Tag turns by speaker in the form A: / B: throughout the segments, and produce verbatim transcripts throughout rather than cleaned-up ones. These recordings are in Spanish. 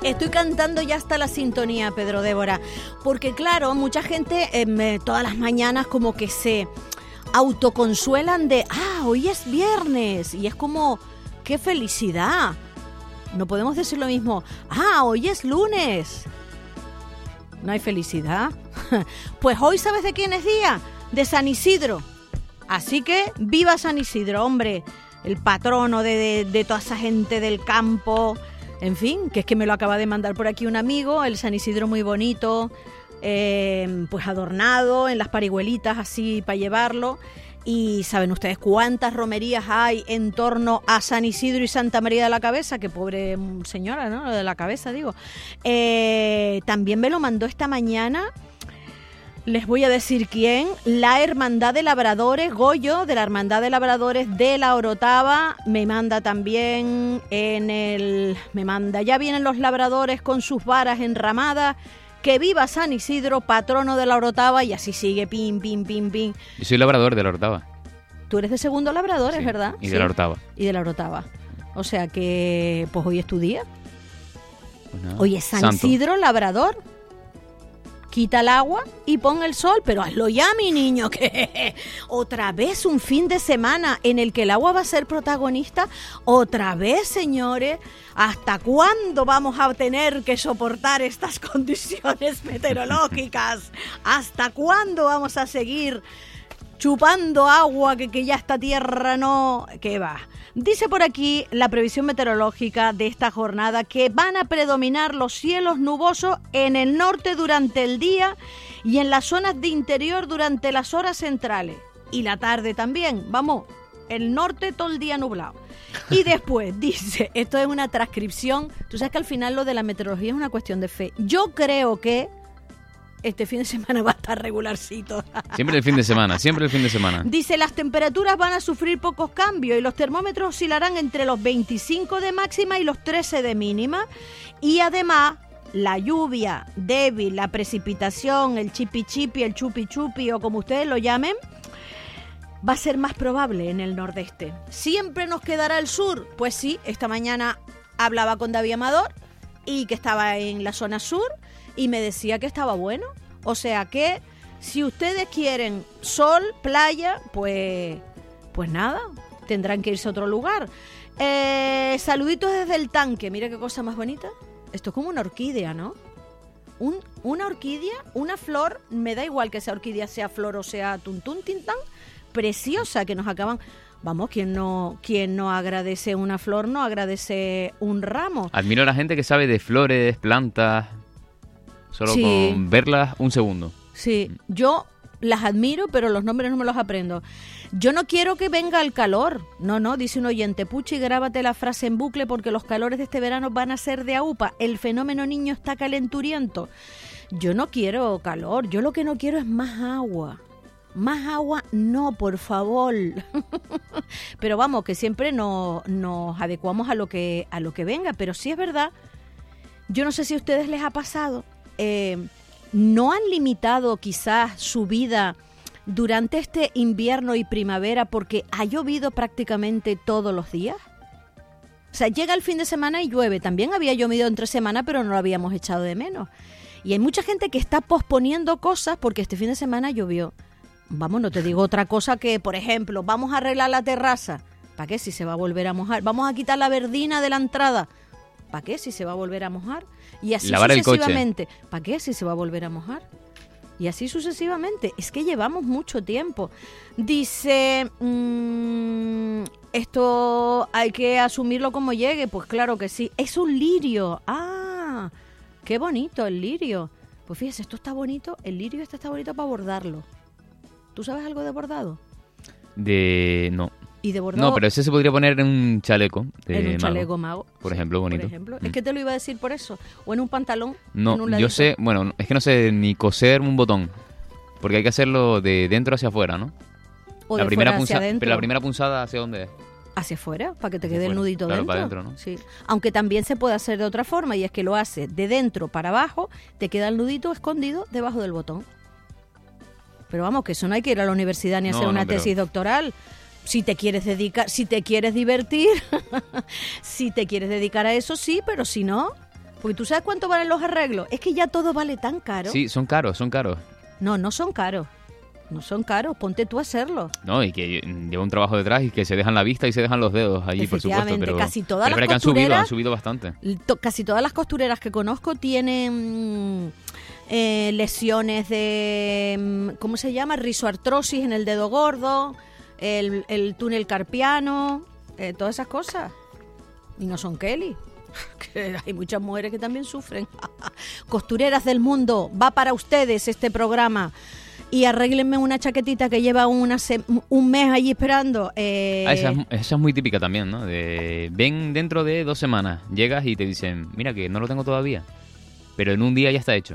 A: Estoy cantando ya hasta la sintonía, Pedro Débora, porque claro, mucha gente eh, me, todas las mañanas como que se autoconsuelan de, ah, hoy es viernes, y es como, qué felicidad. No podemos decir lo mismo, ah, hoy es lunes. No hay felicidad. Pues hoy, ¿sabes de quién es día? De San Isidro. Así que viva San Isidro, hombre, el patrono de, de, de toda esa gente del campo. En fin, que es que me lo acaba de mandar por aquí un amigo, el San Isidro muy bonito, eh, pues adornado en las parihuelitas así para llevarlo. Y ¿saben ustedes cuántas romerías hay en torno a San Isidro y Santa María de la Cabeza? Que pobre señora, ¿no? De la cabeza, digo. Eh, también me lo mandó esta mañana, les voy a decir quién, la Hermandad de Labradores, Goyo, de la Hermandad de Labradores de la Orotava. Me manda también en el... Me manda, ya vienen los labradores con sus varas enramadas. Que viva San Isidro, patrono de la Orotava, y así sigue, pim, pim, pim, pim.
B: Yo soy labrador de la Orotava.
A: Tú eres de segundo labrador,
B: Sí,
A: ¿es verdad?
B: Y de
A: Sí.
B: la Orotava.
A: Y de la Orotava. O sea que, pues hoy es tu día.
B: Pues nada,
A: Hoy es San
B: santo.
A: Isidro, labrador. Quita el agua y pon el sol, pero hazlo ya, mi niño, que otra vez un fin de semana en el que el agua va a ser protagonista. Otra vez, señores, ¿hasta cuándo vamos a tener que soportar estas condiciones meteorológicas? ¿Hasta cuándo vamos a seguir chupando agua que, que ya esta tierra no... ¿Qué va? Dice por aquí la previsión meteorológica de esta jornada que van a predominar los cielos nubosos en el norte durante el día y en las zonas de interior durante las horas centrales. Y la tarde también, vamos, el norte todo el día nublado. Y después dice, esto es una transcripción, tú sabes que al final lo de la meteorología es una cuestión de fe. Yo creo que este fin de semana va a estar regularcito.
B: Siempre el fin de semana, siempre el fin de semana.
A: Dice, las temperaturas van a sufrir pocos cambios y los termómetros oscilarán entre los veinticinco de máxima y los trece de mínima. Y además, la lluvia débil, la precipitación, el chipi chipi, el chupi chupi o como ustedes lo llamen, va a ser más probable en el nordeste. ¿Siempre nos quedará el sur? Pues sí, esta mañana hablaba con David Amador y que estaba en la zona sur y me decía que estaba bueno. O sea que si ustedes quieren sol, playa, pues, pues nada, tendrán que irse a otro lugar. Eh, saluditos desde el tanque, mira qué cosa más bonita. Esto es como una orquídea, ¿no? Un, una orquídea, una flor, me da igual que esa orquídea sea flor o sea tuntún tintán, preciosa, que nos acaban... Vamos, quien no, quien no agradece una flor no agradece un ramo.
B: Admiro a la gente que sabe de flores, plantas, solo
A: Sí.
B: con verlas un segundo.
A: Sí, yo las admiro, pero los nombres no me los aprendo. Yo no quiero que venga el calor. No, no, dice un oyente, Puchi, grábate la frase en bucle porque los calores de este verano van a ser de aupa. El fenómeno niño está calenturiento. Yo no quiero calor, yo lo que no quiero es más agua. Más agua, no, por favor. Pero vamos, que siempre no, nos adecuamos a lo que, a lo que venga. Pero sí es verdad, yo no sé si a ustedes les ha pasado, eh, ¿no han limitado quizás su vida durante este invierno y primavera porque ha llovido prácticamente todos los días? O sea, llega el fin de semana y llueve. También había llovido entre semana, pero no lo habíamos echado de menos. Y hay mucha gente que está posponiendo cosas porque este fin de semana llovió. Vamos, no te digo otra cosa que, por ejemplo, vamos a arreglar la terraza. ¿Para qué si se va a volver a mojar? Vamos a quitar la verdina de la entrada. ¿Para qué si se va a volver a mojar? Y así
B: Lavar el coche.
A: sucesivamente. ¿Para qué si se va a volver a mojar? Y así sucesivamente. Es que llevamos mucho tiempo. Dice, mmm, esto hay que asumirlo como llegue. Pues claro que sí. Es un lirio. Ah, qué bonito el lirio. Pues fíjese, esto está bonito. El lirio este está bonito para bordarlo. ¿Tú sabes algo de bordado?
B: De... no.
A: ¿Y de bordado?
B: No, pero ese se podría poner en un chaleco de
A: En un
B: mago.
A: chaleco mago.
B: Por ejemplo, bonito.
A: Por ejemplo.
B: Mm.
A: Es que te lo iba a decir por eso. O en un pantalón. en
B: No,
A: un
B: yo
A: ladito.
B: sé... Bueno, es que no sé ni coser un botón. Porque hay que hacerlo de dentro hacia afuera, ¿no?
A: O
B: la
A: de
B: primera
A: fuera hacia
B: punza-
A: adentro.
B: Pero la primera punzada, ¿hacia dónde es?
A: Hacia afuera, para que te
B: Hacia
A: quede el
B: afuera.
A: nudito
B: Claro,
A: dentro.
B: para adentro, ¿no?
A: Sí. Aunque también se puede hacer de otra forma, y es que lo hace de dentro para abajo, te queda el nudito escondido debajo del botón. Pero vamos, que eso no hay que ir a la universidad ni
B: No,
A: hacer una
B: no, pero-
A: tesis doctoral. Si te quieres dedicar, si te quieres divertir, si te quieres dedicar a eso, sí, pero si no, Porque tú sabes cuánto valen los arreglos. Es que ya todo vale tan caro.
B: Sí, son caros, son caros.
A: No, no son caros. No son caros. Ponte tú a hacerlo.
B: No, y que lleva un trabajo detrás y que se dejan la vista y se dejan los dedos allí, por supuesto. Pero
A: casi todas
B: pero
A: las
B: que han subido,
A: costureras,
B: han subido bastante.
A: To, casi todas las costureras que conozco tienen eh, lesiones de, ¿cómo se llama? Rizoartrosis en el dedo gordo, el, el túnel carpiano, eh, todas esas cosas. Y no son Kelly. Que hay muchas mujeres que también sufren. Costureras del mundo, va para ustedes este programa. Y arréglenme una chaquetita que lleva una se- un mes allí esperando. Eh...
B: Ah, esa, es, esa es muy típica también, ¿no? De, ven dentro de dos semanas, llegas y te dicen, mira que no lo tengo todavía, pero en un día ya está hecho.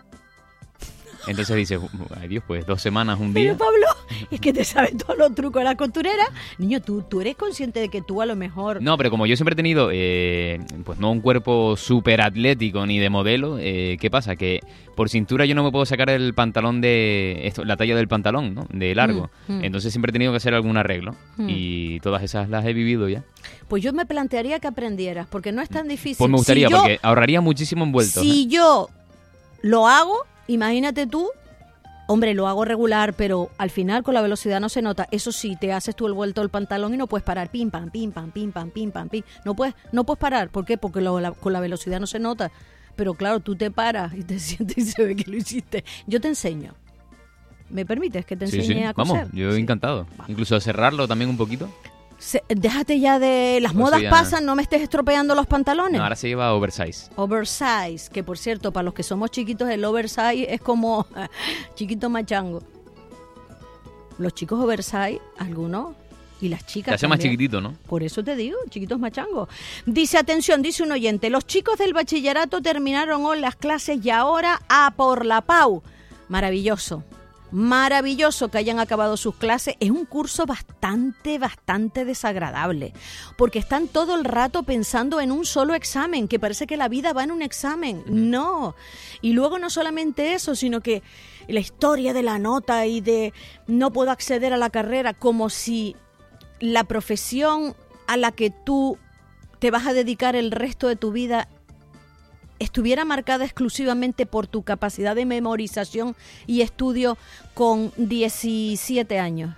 B: Entonces dices, ay Dios, pues dos semanas, un día.
A: Pero Pablo, es que te sabes todos los trucos de la costurera. Niño, ¿tú, tú eres consciente de que tú a lo mejor...
B: No, pero como yo siempre he tenido, eh, pues no un cuerpo súper atlético ni de modelo, eh, ¿qué pasa? Que por cintura yo no me puedo sacar el pantalón de... Esto, la talla del pantalón, ¿no? De largo.
A: Mm, mm.
B: Entonces siempre he tenido que hacer algún arreglo.
A: Mm.
B: Y todas esas las he vivido ya.
A: Pues yo me plantearía que aprendieras, porque no es tan difícil.
B: Pues me gustaría,
A: Si yo-
B: porque ahorraría muchísimo envueltos.
A: Si
B: ¿eh?
A: yo lo hago, imagínate tú, hombre, lo hago regular, pero al final con la velocidad no se nota. Eso sí, te haces tú el vuelto del pantalón y no puedes parar. Pim, pam, pim, pam, pim, pam, pim, pam, pim. No puedes, no puedes parar. ¿Por qué? Porque lo- la- con la velocidad no se nota. Pero claro, tú te paras y te sientes y se ve que lo hiciste. Yo te enseño. ¿Me permites que te
B: Sí,
A: enseñe
B: sí.
A: a coser?
B: Vamos, yo
A: Sí.
B: encantado.
A: Vamos.
B: Incluso a cerrarlo también un poquito.
A: Se- déjate ya de... Las
B: Pues
A: modas
B: ya-
A: pasan, no me estés estropeando los pantalones.
B: No, ahora se lleva oversize.
A: Oversize, que por cierto, para los que somos chiquitos, el oversize es como chiquito machango. Los chicos oversize, algunos, y las chicas
B: Se hace más
A: también.
B: chiquitito, ¿no?
A: Por eso te digo, chiquitos machangos. Dice, atención, dice un oyente, los chicos del bachillerato terminaron hoy las clases y ahora a por la Pau. Maravilloso. Maravilloso que hayan acabado sus clases. Es un curso bastante, bastante desagradable, porque están todo el rato pensando en un solo examen, que parece que la vida va en un examen. No. Y luego no solamente eso, sino que la historia de la nota y de no puedo acceder a la carrera, como si la profesión a la que tú te vas a dedicar el resto de tu vida estuviera marcada exclusivamente por tu capacidad de memorización y estudio con diecisiete años.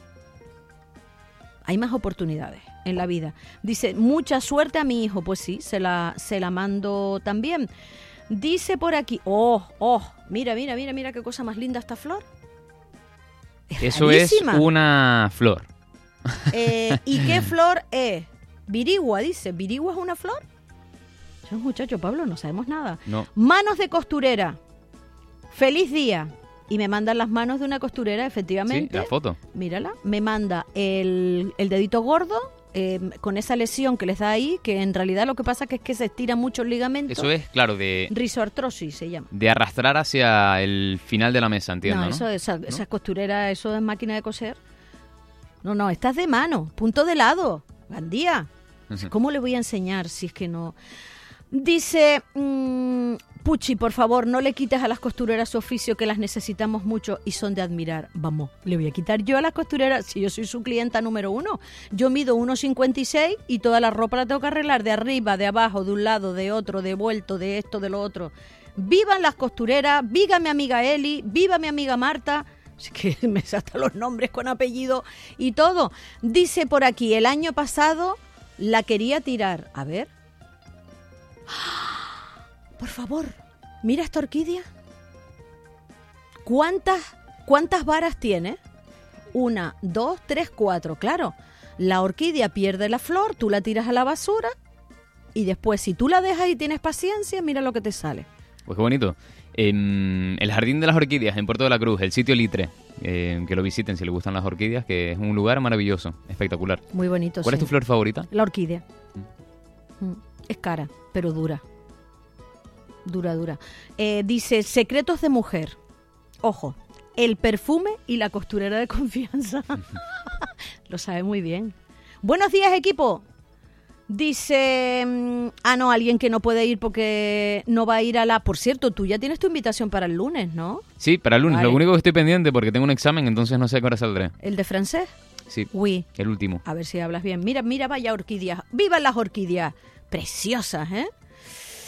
A: Hay más oportunidades en la vida. Dice, mucha suerte a mi hijo. Pues sí, se la, se la mando también. Dice por aquí, oh, oh, mira, mira, mira, mira qué cosa más linda esta flor. Es
B: Eso
A: rarísima.
B: es una flor.
A: Eh, ¿Y qué flor es? Virigua, dice. ¿Virigua es una flor? Yo, muchacho, Pablo, no sabemos nada.
B: No.
A: Manos de costurera. Feliz día. Y me mandan las manos de una costurera,
B: Sí,
A: efectivamente.
B: la foto.
A: Mírala. Me manda el, el dedito gordo eh, con esa lesión que les da ahí, que en realidad lo que pasa que es que se estira mucho el ligamento.
B: Eso es, claro, de,
A: Rizoartrosis se llama.
B: de arrastrar hacia el final de la mesa, entiendo,
A: no,
B: ¿no?
A: eso, esa, esa costurera, eso es máquina de coser. No, no, estás de mano, punto de lado. Gandía.
B: Ujú.
A: ¿Cómo le voy a enseñar si es que no? Dice, mmm, Puchi, por favor, no le quites a las costureras su oficio, que las necesitamos mucho y son de admirar. Vamos, le voy a quitar yo a las costureras, si yo soy su clienta número uno. Yo mido uno cincuenta y seis y toda la ropa la tengo que arreglar de arriba, de abajo, de un lado, de otro, de vuelto, de esto, de lo otro. Vivan las costureras, viva mi amiga Eli, viva mi amiga Marta. Es que me saltan los nombres con apellido y todo. Dice por aquí, el año pasado la quería tirar. A ver. Por favor, mira esta orquídea. ¿Cuántas, cuántas varas tiene? Una, dos, tres, cuatro. Claro, la orquídea pierde la flor, tú la tiras a la basura y después si tú la dejas y tienes paciencia, mira lo que te sale.
B: Pues qué bonito. En el Jardín de las Orquídeas, en Puerto de la Cruz, el sitio Litre, eh, que lo visiten si les gustan las orquídeas, que es un lugar maravilloso, espectacular.
A: Muy bonito.
B: ¿Cuál
A: sí.
B: es tu flor favorita?
A: La orquídea. Mm. Es cara, pero dura. Dura, dura. Eh, dice, secretos de mujer. Ojo, el perfume y la costurera de confianza. Lo sabe muy bien. Buenos días, equipo. Dice, mm, ah, no, alguien que no puede ir porque no va a ir a la... Por cierto, tú ya tienes tu invitación para el lunes, ¿no?
B: Sí, para el lunes.
A: Vale.
B: Lo único que estoy pendiente porque tengo un examen, entonces no sé a qué hora saldré.
A: El de francés.
B: Sí,
A: Uy,
B: el último.
A: a ver si hablas bien. Mira, mira, vaya orquídeas. ¡Vivan las orquídeas! Preciosas, ¿eh?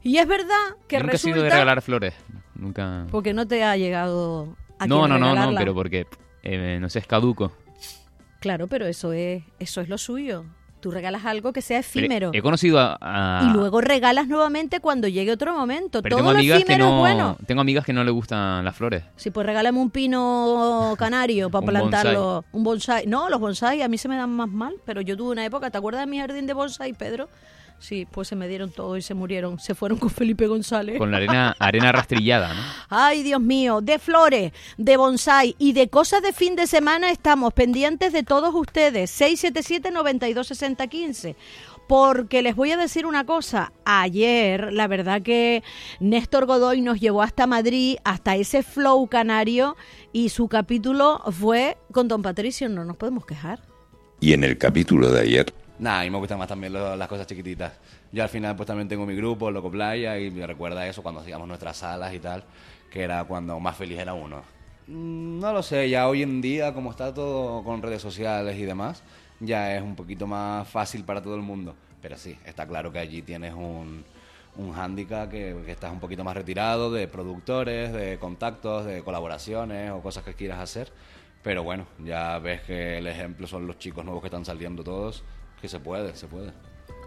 A: Y es verdad que
B: Yo nunca
A: resulta...
B: he sido de regalar flores. Nunca...
A: Porque no te ha llegado a
B: No,
A: quien
B: no, no, no,
A: regalarla.
B: pero porque, eh, no sé, es caduco.
A: Claro, pero eso es, eso es lo suyo. Tú regalas algo que sea
B: Pero
A: efímero.
B: he conocido a... a-
A: Y luego regalas nuevamente cuando llegue otro momento.
B: pero
A: Todo
B: tengo
A: lo
B: amigas que
A: efímero
B: no,
A: es bueno.
B: tengo amigas que no le gustan las flores.
A: Sí, pues regálame un pino canario para
B: Un
A: plantarlo. Un bonsai. No, los bonsai a mí se me dan más mal, pero yo tuve una época, ¿te acuerdas de mi jardín de bonsai, Pedro? Sí, pues se me dieron todo y se murieron. Se fueron con Felipe González.
B: Con la arena, arena rastrillada, ¿no?
A: Ay, Dios mío, de flores, de bonsai y de cosas de fin de semana estamos pendientes de todos ustedes. seis siete siete, nueve dos seis cero uno cinco. Porque les voy a decir una cosa, ayer la verdad que Néstor Godoy nos llevó hasta Madrid, hasta ese flow canario, y su capítulo fue con Don Patricio, no nos podemos quejar.
C: Y en el capítulo de ayer,
D: Nah, a mí me gustan más también lo- las cosas chiquititas. Yo al final pues también tengo mi grupo, Loco Playa, y me recuerda eso cuando hacíamos nuestras salas y tal, que era cuando más feliz era uno. Mm, No lo sé, ya hoy en día, como está todo con redes sociales y demás, ya es un poquito más fácil para todo el mundo. Pero sí, está claro que allí tienes un, un hándicap que, que estás un poquito más retirado de productores, de contactos, de colaboraciones o cosas que quieras hacer. Pero bueno, ya ves que el ejemplo son los chicos nuevos que están saliendo todos, que se puede, se puede.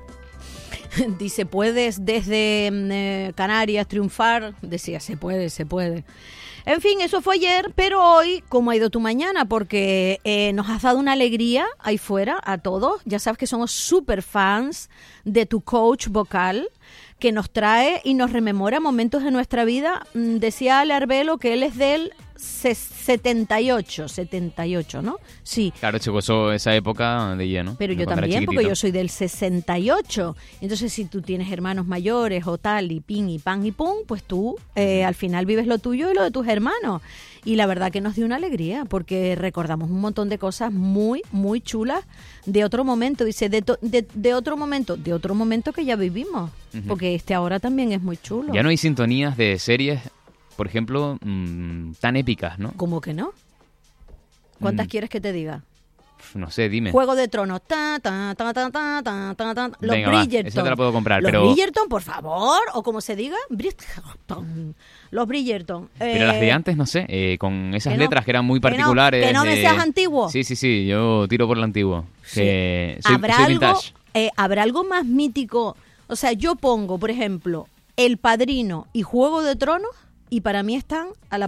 A: Dice, ¿puedes desde mm, eh, Canarias triunfar? Decía, se puede, se puede. En fin, eso fue ayer, pero hoy, ¿cómo ha ido tu mañana? Porque eh, nos has dado una alegría ahí fuera a todos. Ya sabes que somos súper fans de tu coach vocal, que nos trae y nos rememora momentos de nuestra vida. Mm, Decía Ale Arbelo que él es del se- setenta y ocho, setenta y ocho, ¿no? Sí.
B: Claro, chico, eso, esa época de lleno.
A: Pero yo también, porque yo soy del sesenta y ocho. Entonces, si tú tienes hermanos mayores o tal, y pin, y pan, y pum, pues tú eh, al final vives lo tuyo y lo de tus hermanos. Y la verdad que nos dio una alegría, porque recordamos un montón de cosas muy, muy chulas de otro momento. Dice, de, to- de, de otro momento, de otro momento que ya vivimos.
B: Ujú.
A: Porque este ahora también es muy chulo.
B: Ya no hay sintonías de series, por ejemplo, mmm, tan épicas, ¿no?
A: ¿Cómo que no? ¿Cuántas
B: Mm.
A: quieres que te diga?
B: Pf, No sé, dime.
A: Juego de Tronos. Ta, ta, ta, ta, ta, ta, ta, ta. Los
B: Venga, va,
A: Bridgerton.
B: esa te la puedo comprar,
A: Los
B: pero-
A: Bridgerton, por favor. O como se diga. Bridgerton. Los Bridgerton.
B: Pero
A: Eh,
B: las de antes, no sé, eh, con esas
A: que no,
B: letras que eran muy
A: que no,
B: particulares.
A: que no me
B: de-
A: seas antiguo.
B: Sí, sí, sí, yo tiro por lo antiguo.
A: Sí.
B: Que soy,
A: ¿Habrá,
B: soy
A: algo,
B: vintage.
A: eh, ¿Habrá algo más mítico? O sea, yo pongo, por ejemplo, El Padrino y Juego de Tronos, y para mí están a la